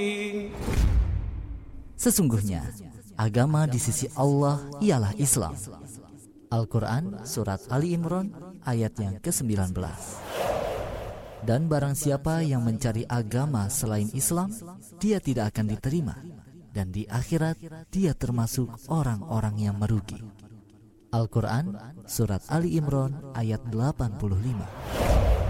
Sesungguhnya agama di sisi Allah ialah Islam. Al-Quran Surat Ali Imran ayat yang ke-19. Dan barang siapa yang mencari agama selain Islam, dia tidak akan diterima, dan di akhirat dia termasuk orang-orang yang merugi. Al-Quran Surat Ali Imran ayat 85.